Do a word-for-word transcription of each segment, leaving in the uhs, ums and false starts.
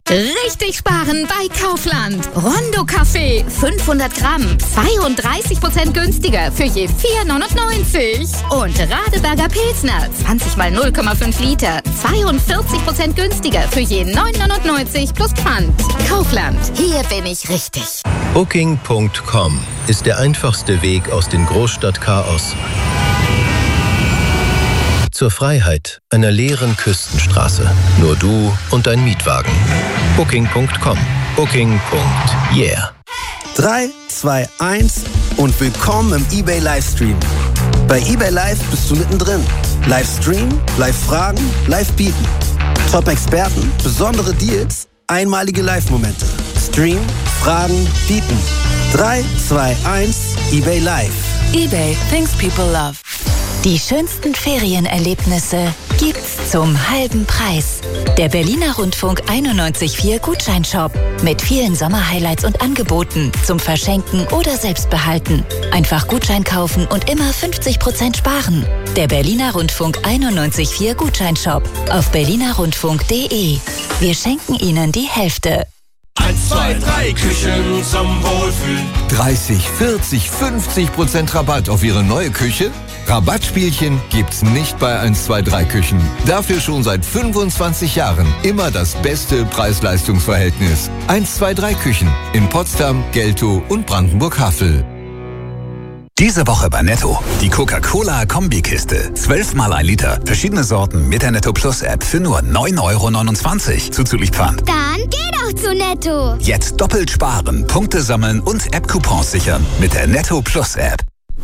Richtig sparen bei Kaufland. Rondo Kaffee, fünfhundert Gramm, zweiunddreißig Prozent günstiger für je vier neunundneunzig. Und Radeberger Pilsner, zwanzig mal null Komma fünf Liter, zweiundvierzig Prozent günstiger für je neun neunundneunzig plus Pfand. Kaufland, hier bin ich richtig. Booking Punkt com ist der einfachste Weg aus dem Großstadtchaos zur Freiheit einer leeren Küstenstraße. Nur du und dein Mietwagen. Booking Punkt com. Booking. Yeah. drei, zwei, eins und willkommen im eBay Livestream. Bei eBay Live bist du mittendrin. Livestream, Live-Fragen, Live-Bieten. Top-Experten, besondere Deals, einmalige Live-Momente. Stream, Fragen, Bieten. drei, zwei, eins, eBay Live. eBay, things people love. Die schönsten Ferienerlebnisse gibt's zum halben Preis. Der Berliner Rundfunk einundneunzig Komma vier Gutscheinshop mit vielen Sommerhighlights und Angeboten zum Verschenken oder Selbstbehalten. Einfach Gutschein kaufen und immer fünfzig Prozent sparen. Der Berliner Rundfunk einundneunzig Komma vier Gutscheinshop auf berliner rundfunk punkt de. Wir schenken Ihnen die Hälfte. eins, zwei, drei Küchen zum Wohlfühlen. dreißig, vierzig, fünfzig Prozent Rabatt auf Ihre neue Küche? Rabattspielchen gibt's nicht bei eins, zwei, drei Küchen. Dafür schon seit fünfundzwanzig Jahren immer das beste Preis-Leistungs-Verhältnis. eins, zwei, drei Küchen in Potsdam, Geltow und Brandenburg-Havel. Diese Woche bei Netto. Die Coca-Cola-Kombikiste. zwölf mal ein Liter. Verschiedene Sorten mit der Netto Plus App für nur neun Euro neunundzwanzig. Zuzüglich Pfand. Dann geh doch zu Netto. Jetzt doppelt sparen, Punkte sammeln und App-Coupons sichern mit der Netto Plus App.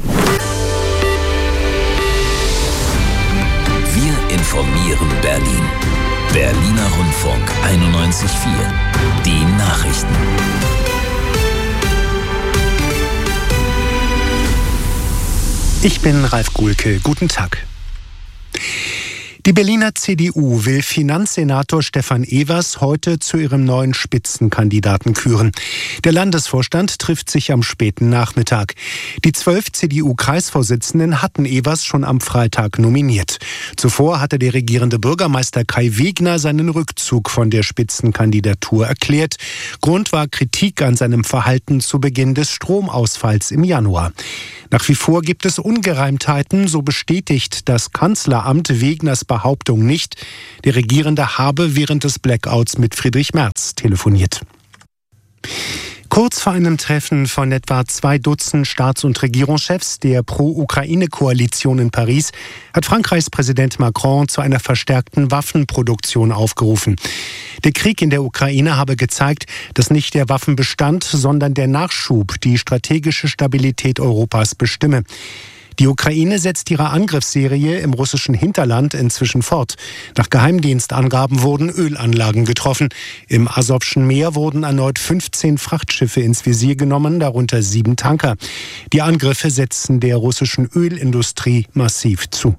Wir informieren Berlin. Berliner Rundfunk einundneunzig Komma vier. Die Nachrichten. Ich bin Ralf Guhlke. Guten Tag. Die Berliner C D U will Finanzsenator Stefan Evers heute zu ihrem neuen Spitzenkandidaten küren. Der Landesvorstand trifft sich am späten Nachmittag. Die zwölf C D U-Kreisvorsitzenden hatten Evers schon am Freitag nominiert. Zuvor hatte der regierende Bürgermeister Kai Wegner seinen Rückzug von der Spitzenkandidatur erklärt. Grund war Kritik an seinem Verhalten zu Beginn des Stromausfalls im Januar. Nach wie vor gibt es Ungereimtheiten, so bestätigt das Kanzleramt Wegners Behauptung nicht. Der Regierende habe während des Blackouts mit Friedrich Merz telefoniert. Kurz vor einem Treffen von etwa zwei Dutzend Staats- und Regierungschefs der Pro-Ukraine-Koalition in Paris hat Frankreichs Präsident Macron zu einer verstärkten Waffenproduktion aufgerufen. Der Krieg in der Ukraine habe gezeigt, dass nicht der Waffenbestand, sondern der Nachschub die strategische Stabilität Europas bestimme. Die Ukraine setzt ihre Angriffsserie im russischen Hinterland inzwischen fort. Nach Geheimdienstangaben wurden Ölanlagen getroffen. Im Asowschen Meer wurden erneut fünfzehn Frachtschiffe ins Visier genommen, darunter sieben Tanker. Die Angriffe setzen der russischen Ölindustrie massiv zu.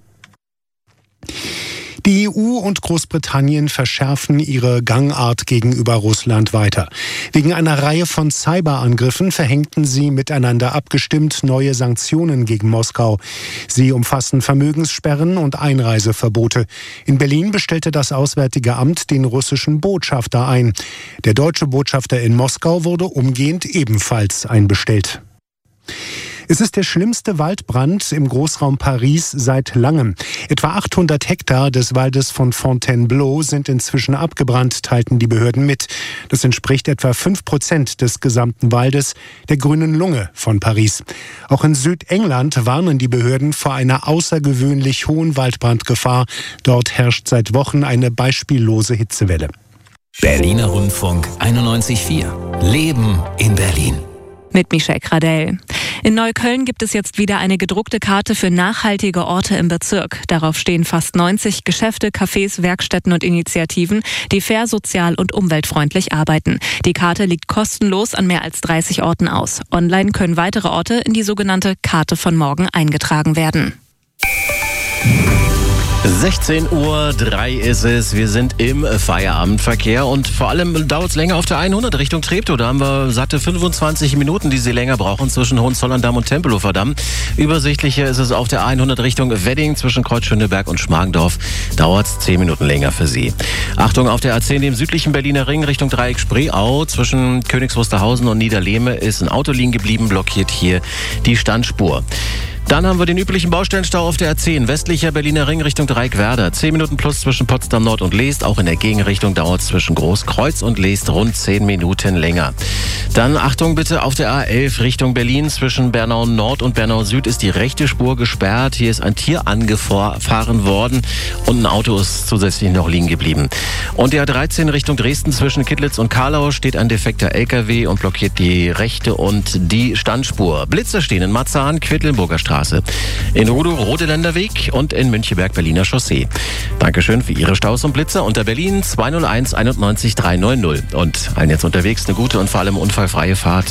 Die E U und Großbritannien verschärfen ihre Gangart gegenüber Russland weiter. Wegen einer Reihe von Cyberangriffen verhängten sie miteinander abgestimmt neue Sanktionen gegen Moskau. Sie umfassen Vermögenssperren und Einreiseverbote. In Berlin bestellte das Auswärtige Amt den russischen Botschafter ein. Der deutsche Botschafter in Moskau wurde umgehend ebenfalls einbestellt. Es ist der schlimmste Waldbrand im Großraum Paris seit langem. Etwa achthundert Hektar des Waldes von Fontainebleau sind inzwischen abgebrannt, teilten die Behörden mit. Das entspricht etwa fünf Prozent des gesamten Waldes, der grünen Lunge von Paris. Auch in Südengland warnen die Behörden vor einer außergewöhnlich hohen Waldbrandgefahr. Dort herrscht seit Wochen eine beispiellose Hitzewelle. Berliner Rundfunk einundneunzig Komma vier. Leben in Berlin. Mit Michelle Gradell. In Neukölln gibt es jetzt wieder eine gedruckte Karte für nachhaltige Orte im Bezirk. Darauf stehen fast neunzig Geschäfte, Cafés, Werkstätten und Initiativen, die fair, sozial und umweltfreundlich arbeiten. Die Karte liegt kostenlos an mehr als dreißig Orten aus. Online können weitere Orte in die sogenannte Karte von morgen eingetragen werden. sechzehn Uhr drei ist es. Wir sind im Feierabendverkehr und vor allem dauert es länger auf der hundert Richtung Treptow. Da haben wir satte fünfundzwanzig Minuten, die Sie länger brauchen zwischen Hohenzollern-Damm und Tempelhofer Damm. Übersichtlicher ist es auf der hundert Richtung Wedding zwischen Kreuzschöneberg und Schmargendorf. Dauert es zehn Minuten länger für Sie. Achtung, auf der A zehn, dem südlichen Berliner Ring Richtung Dreieck Spreeau zwischen Königs Wusterhausen und Niederlehme ist ein Auto liegen geblieben, blockiert hier die Standspur. Dann haben wir den üblichen Baustellenstau auf der A zehn, westlicher Berliner Ring Richtung Dreieckwerder. zehn Minuten plus zwischen Potsdam Nord und Leest. Auch in der Gegenrichtung dauert es zwischen Großkreuz und Leest rund zehn Minuten länger. Dann Achtung bitte auf der A elf Richtung Berlin. Zwischen Bernau Nord und Bernau Süd ist die rechte Spur gesperrt. Hier ist ein Tier angefahren worden und ein Auto ist zusätzlich noch liegen geblieben. Und die A dreizehn Richtung Dresden zwischen Kittlitz und Karlau steht ein defekter L K W und blockiert die rechte und die Standspur. Blitzer stehen in Marzahn, Quedlinburger Straße. In Rudow Rodeländer Weg und in Müncheberg Berliner Chaussee. Dankeschön für Ihre Staus und Blitzer unter Berlin zwei null eins einundneunzig drei neun null. Und allen jetzt unterwegs eine gute und vor allem unfallfreie Fahrt.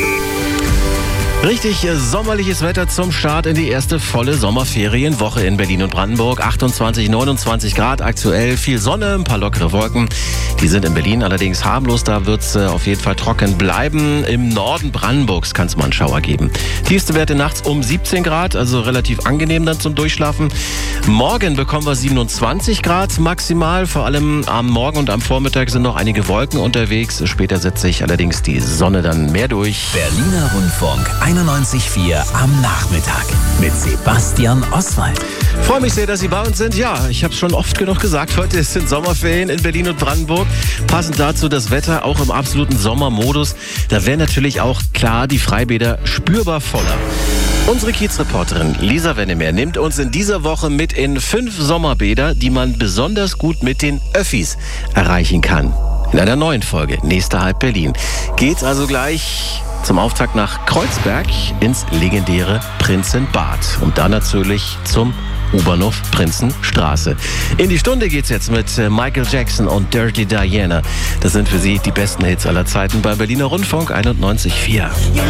Richtig sommerliches Wetter zum Start in die erste volle Sommerferienwoche in Berlin und Brandenburg. achtundzwanzig, neunundzwanzig Grad aktuell, viel Sonne, ein paar lockere Wolken. Die sind in Berlin allerdings harmlos, da wird es auf jeden Fall trocken bleiben. Im Norden Brandenburgs kann es mal einen Schauer geben. Tiefste Werte nachts um siebzehn Grad, also relativ angenehm dann zum Durchschlafen. Morgen bekommen wir siebenundzwanzig Grad maximal, vor allem am Morgen und am Vormittag sind noch einige Wolken unterwegs. Später setzt sich allerdings die Sonne dann mehr durch. Berliner Rundfunk einundneunzig Komma vier am Nachmittag mit Sebastian Oswald. Freue mich sehr, dass Sie bei uns sind. Ja, ich habe es schon oft genug gesagt, heute sind Sommerferien in Berlin und Brandenburg. Passend dazu das Wetter auch im absoluten Sommermodus. Da wären natürlich auch klar die Freibäder spürbar voller. Unsere Kiezreporterin Lisa Wennemer nimmt uns in dieser Woche mit in fünf Sommerbäder, die man besonders gut mit den Öffis erreichen kann. In einer neuen Folge, nächster Halb Berlin. Geht's also gleich zum Auftakt nach Kreuzberg ins legendäre Prinzenbad und dann natürlich zum U-Bahnhof Prinzenstraße. In die Stunde geht's jetzt mit Michael Jackson und Dirty Diana. Das sind für Sie die besten Hits aller Zeiten bei Berliner Rundfunk einundneunzig Komma vier.